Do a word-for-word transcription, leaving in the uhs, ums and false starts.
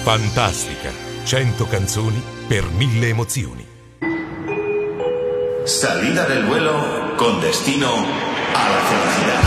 Fantastica. cento canzoni per mille emozioni. Salida del vuelo con destino a la felicidad.